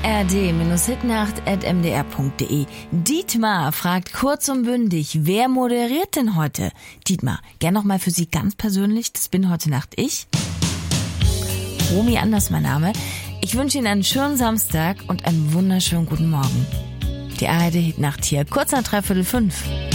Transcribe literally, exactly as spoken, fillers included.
ard-hitnacht at m d r punkt d e. Dietmar fragt kurz und bündig, wer moderiert denn heute? Dietmar, gern nochmal für Sie ganz persönlich, das bin heute Nacht ich. Romy Anders mein Name. Ich wünsche Ihnen einen schönen Samstag und einen wunderschönen guten Morgen. Die A R D Hitnacht hier, kurz nach dreiviertel fünf.